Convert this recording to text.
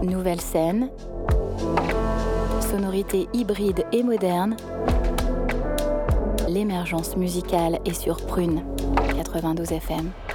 Nouvelle scène, sonorités hybrides et modernes, l'émergence musicale est sur Prune 92 FM.